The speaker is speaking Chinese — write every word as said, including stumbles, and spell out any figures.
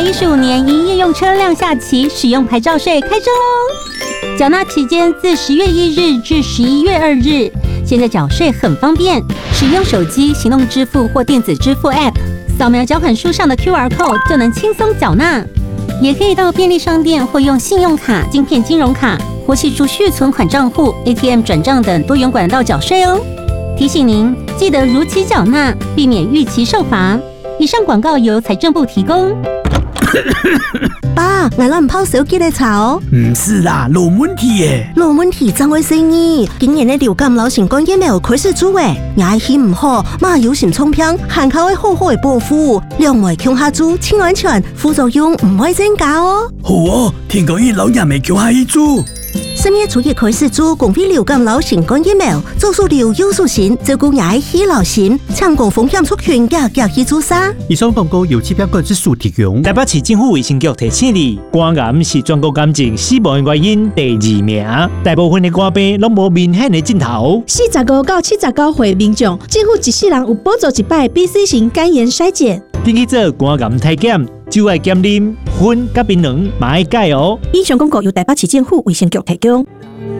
一十五年营业用车辆下期使用牌照税开征喽！缴纳期间自十月一日至十一月二日。现在缴税很方便，使用手机行动支付或电子支付 App， 扫描缴款书上的 Q R code 就能轻松缴纳。也可以到便利商店或用信用卡、晶片金融卡或系出续存款账户、A T M 转账等多元管道缴税哦。提醒您，记得如期缴纳，避免逾期受罚。以上广告由财政部提供。 爸，我咱唔泡手机嚟炒。 唔是啦，老问题耶。 老问题怎回事呢？今年的流感流行感染苗开始做诶，牙气唔好，嘛有心冲偏，限靠会好好的保护，两位强下做，清安全，副作用唔会增加哦。 好哦，听讲伊老人未叫下去做。 十月初一开始做公费流感流行感染苗，做出流优素线，照顾牙气流行，抢攻风险族群嘅嘅去做啥？ 以上广告由指标管制署提供。 台北市政府卫生局提醒你，肝癌是全国癌症死亡的原因第二名，大部分的肝病拢无明显的镜头。 四十五到七十九岁民众，政府一世人有补助一摆 B C 型肝炎筛检。 登去做肝癌体检，酒爱减啉，薰甲槟榔嘛爱戒哦。 以上广告由台北市政府卫生局提供。